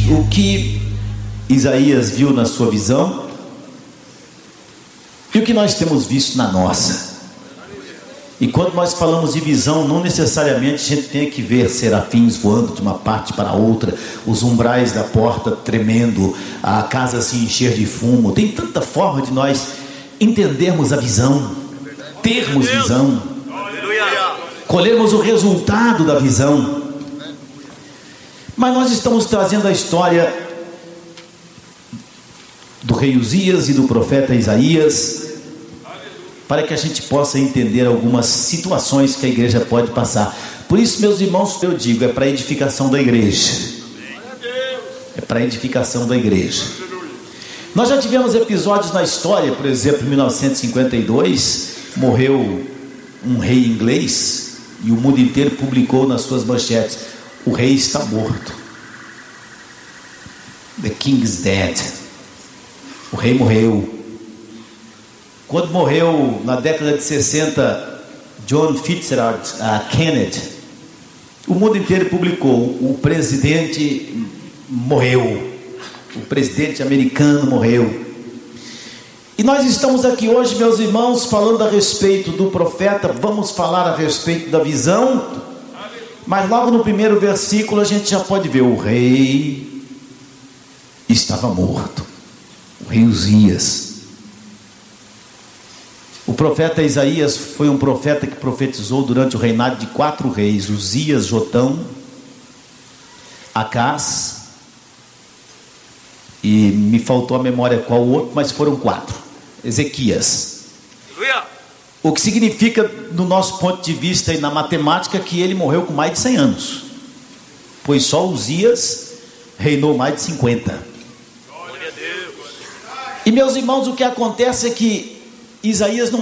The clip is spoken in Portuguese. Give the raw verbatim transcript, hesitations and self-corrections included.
o que Isaías viu na sua visão e o que nós temos visto na nossa. E quando nós falamos de visão, não necessariamente a gente tem que ver serafins voando de uma parte para outra, os umbrais da porta tremendo, a casa se encher de fumo. Tem tanta forma de nós entendermos a visão, termos visão, colhermos o resultado da visão. Mas nós estamos trazendo a história do rei Uzias e do profeta Isaías, para que a gente possa entender algumas situações que a igreja pode passar. Por isso, meus irmãos, eu digo, é para a edificação da igreja. É para a edificação da igreja. Nós já tivemos episódios na história, por exemplo, em mil novecentos e cinquenta e dois, morreu um rei inglês, e o mundo inteiro publicou nas suas manchetes: o rei está morto. The king is dead. O rei morreu. Quando morreu, na década de sessenta, John Fitzgerald uh, Kennedy, o mundo inteiro publicou: o presidente morreu, o presidente americano morreu. E nós estamos aqui hoje, meus irmãos, falando a respeito do profeta. Vamos falar a respeito da visão, mas logo no primeiro versículo a gente já pode ver: o rei estava morto, o rei Uzias. O profeta Isaías foi um profeta que profetizou durante o reinado de quatro reis: Uzias, Jotão, Acás, e me faltou a memória qual o outro, mas foram quatro. Ezequias. O que significa, no nosso ponto de vista e na matemática, que ele morreu com mais de cem anos, pois só Uzias reinou mais de cinquenta. E meus irmãos, o que acontece é que Isaías não